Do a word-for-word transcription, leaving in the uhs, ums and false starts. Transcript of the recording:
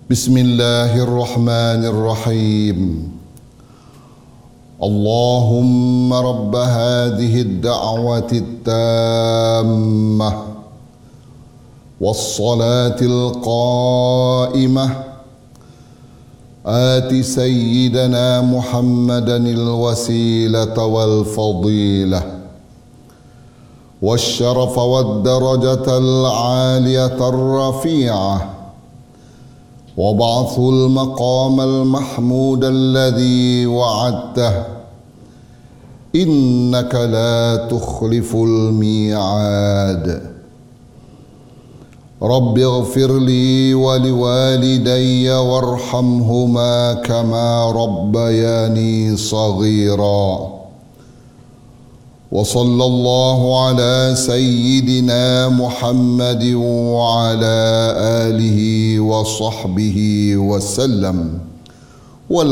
بسم الله الرحمن الرحيم. اللهم رب هذه الدعوة التامة والصلاة القائمة آت سيدنا محمدا الوسيلة والفضيلة والشرف والدرجة العالية الرفيعة وابعثه المقام المحمود الذي وعدته إنك لا تخلف الميعاد. رب اغفر لي ولوالدي وارحمهما كما ربياني صغيرا. وصلى الله على سيدنا محمد وعلى آله وصحبه وسلم.